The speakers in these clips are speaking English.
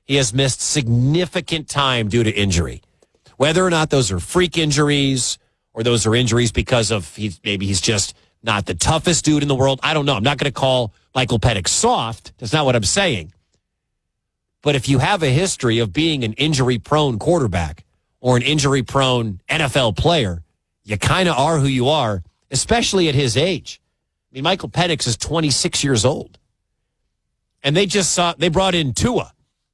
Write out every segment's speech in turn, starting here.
he has missed significant time due to injury. Whether or not those are freak injuries or those are injuries because of maybe he's just not the toughest dude in the world, I don't know. I'm not going to call Michael Penix soft. That's not what I'm saying. But if you have a history of being an injury-prone quarterback or an injury-prone NFL player, you kind of are who you are, especially at his age. I mean, Michael Penix is 26 years old. And they brought in Tua.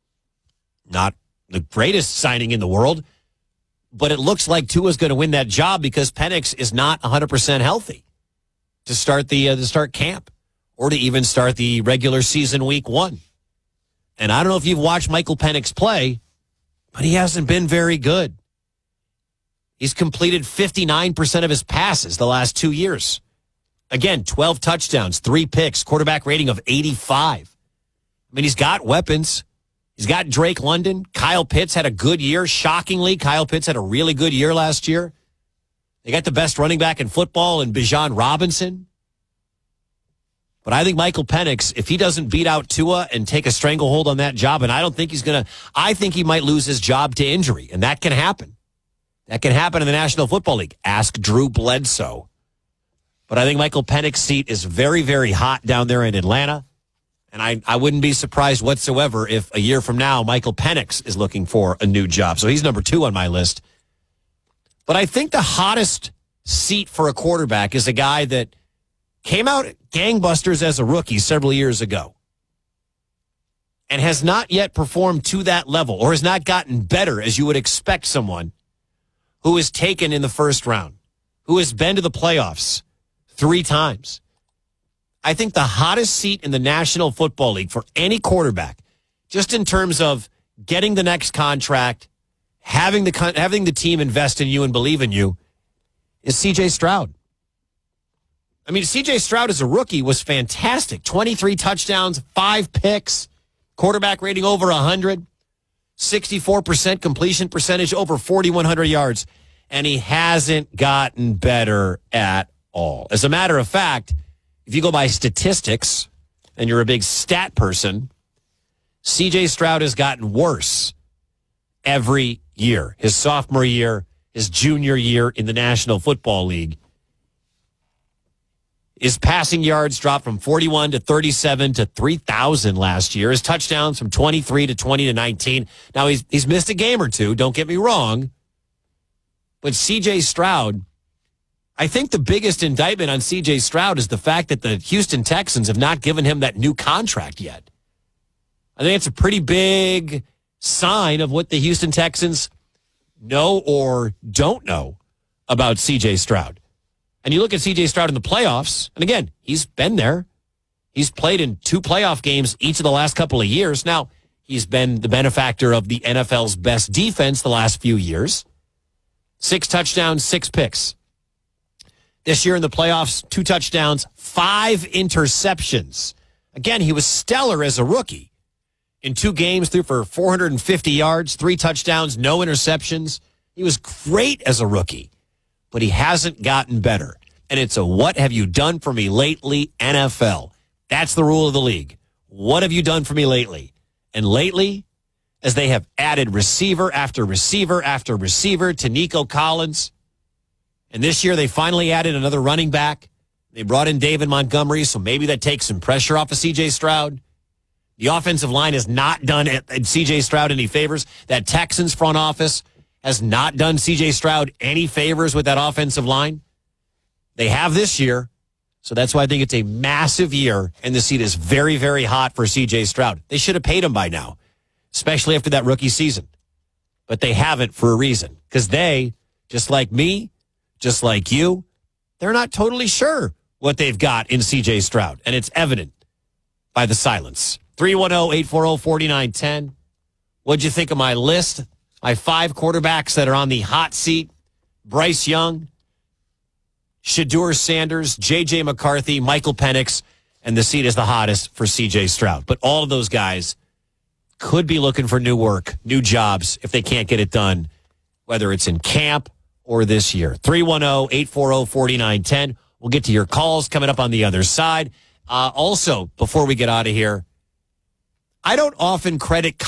Not the greatest signing in the world, but it looks like Tua's going to win that job because Penix is not 100% healthy to start camp or to even start the regular season week 1. And I don't know if you've watched Michael Penix play, but he hasn't been very good. He's completed 59% of his passes the last 2 years. Again, 12 touchdowns, 3 picks, quarterback rating of 85. I mean, he's got weapons. He's got Drake London. Kyle Pitts had a good year. Shockingly, Kyle Pitts had a really good year last year. They got the best running back in football in Bijan Robinson. But I think Michael Penix, if he doesn't beat out Tua and take a stranglehold on that job, and I don't think he's going to, I think he might lose his job to injury, and that can happen. That can happen in the National Football League. Ask Drew Bledsoe. But I think Michael Penix's seat is very, very hot down there in Atlanta. And I wouldn't be surprised whatsoever if a year from now, Michael Penix is looking for a new job. So he's number 2 on my list. But I think the hottest seat for a quarterback is a guy that came out gangbusters as a rookie several years ago and has not yet performed to that level or has not gotten better as you would expect someone who is taken in the first round, who has been to the playoffs 3 times. I think the hottest seat in the National Football League for any quarterback, just in terms of getting the next contract, having the team invest in you and believe in you, is C.J. Stroud. I mean, C.J. Stroud as a rookie was fantastic. 23 touchdowns, 5 picks, quarterback rating over 100, 64% completion percentage, over 4,100 yards, and he hasn't gotten better at all. As a matter of fact, if you go by statistics and you're a big stat person, C.J. Stroud has gotten worse every year. His sophomore year, his junior year in the National Football League. His passing yards dropped from 41 to 37 to 3,000 last year. His touchdowns from 23 to 20 to 19. Now, he's missed a game or two, don't get me wrong. But C.J. Stroud, I think the biggest indictment on C.J. Stroud is the fact that the Houston Texans have not given him that new contract yet. I think it's a pretty big sign of what the Houston Texans know or don't know about C.J. Stroud. And you look at C.J. Stroud in the playoffs, and again, he's been there. He's played in 2 playoff games each of the last couple of years. Now, he's been the benefactor of the NFL's best defense the last few years. 6 touchdowns, 6 picks. This year in the playoffs, 2 touchdowns, 5 interceptions. Again, he was stellar as a rookie. In 2 games, threw for 450 yards, 3 touchdowns, no interceptions. He was great as a rookie, but he hasn't gotten better. And it's a what have you done for me lately NFL. That's the rule of the league. What have you done for me lately? And lately, as they have added receiver after receiver after receiver to Nico Collins, and this year they finally added another running back. They brought in David Montgomery, so maybe that takes some pressure off of C.J. Stroud. The offensive line has not done C.J. Stroud any favors. That Texans front office has not done C.J. Stroud any favors with that offensive line. They have this year, so that's why I think it's a massive year, and the seat is very, very hot for C.J. Stroud. They should have paid him by now, especially after that rookie season. But they haven't for a reason, because they, just like me, just like you, they're not totally sure what they've got in C.J. Stroud, and it's evident by the silence. 310-840-4910. What'd you think of my list? My 5 quarterbacks that are on the hot seat: Bryce Young, Shedeur Sanders, J.J. McCarthy, Michael Penix, and the seat is the hottest for C.J. Stroud. But all of those guys could be looking for new work, new jobs, if they can't get it done, whether it's in camp or this year. 310-840-4910. We'll get to your calls coming up on the other side. Also, before we get out of here, I don't often credit